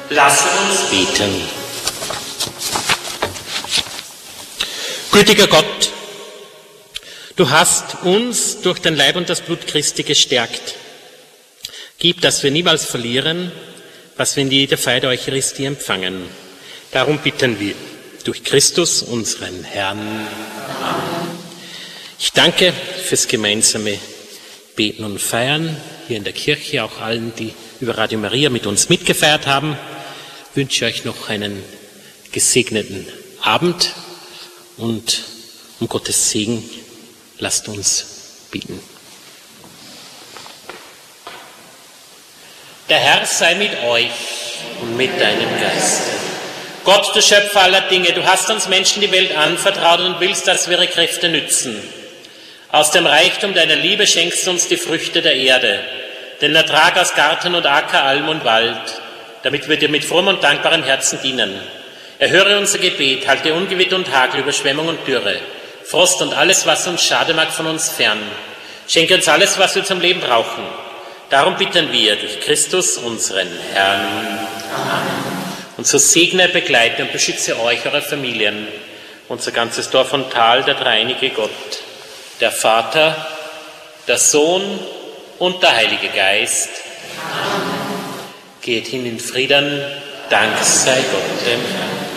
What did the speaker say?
Lasset uns beten. Gütiger Gott, du hast uns durch den Leib und das Blut Christi gestärkt. Gib, dass wir niemals verlieren, was wir in jeder Feier der Eucharistie empfangen. Darum bitten wir durch Christus, unseren Herrn. Amen. Ich danke fürs gemeinsame Beten und Feiern hier in der Kirche, auch allen, die über Radio Maria mit uns mitgefeiert haben. Ich wünsche euch noch einen gesegneten Abend und um Gottes Segen lasst uns beten. Der Herr sei mit euch und mit deinem Geiste. Gott, du Schöpfer aller Dinge, du hast uns Menschen die Welt anvertraut und willst, dass wir ihre Kräfte nützen. Aus dem Reichtum deiner Liebe schenkst du uns die Früchte der Erde, den Ertrag aus Garten und Acker, Alm und Wald, damit wir dir mit frommem und dankbarem Herzen dienen. Erhöre unser Gebet, halte Ungewitter und Hagel, Überschwemmung und Dürre, Frost und alles, was uns schade mag, von uns fern. Schenke uns alles, was wir zum Leben brauchen. Darum bitten wir durch Christus, unseren Herrn. Amen. Und so segne, begleite und beschütze euch, eure Familien, unser ganzes Dorf und Tal, der dreieinige Gott, der Vater, der Sohn und der Heilige Geist. Amen. Geht hin in Frieden, Dank sei Gott dem Herrn.